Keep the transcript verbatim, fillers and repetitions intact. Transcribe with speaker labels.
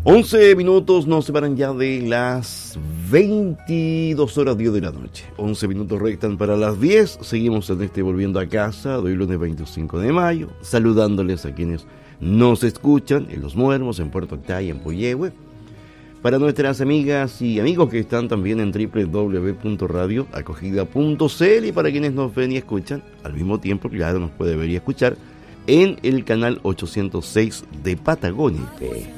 Speaker 1: once minutos nos separan ya de las veintidós horas diez de la noche. once minutos restan para las diez. Seguimos en este Volviendo a Casa de hoy lunes veinticinco de mayo, saludándoles a quienes nos escuchan en Los Muermos, en Puerto Octay, en Puyehue. Para nuestras amigas y amigos que están también en doble u doble u doble u punto radio acogida punto c l y para quienes nos ven y escuchan al mismo tiempo, claro, nos puede ver y escuchar en el canal ochocientos seis de Patagonia I P.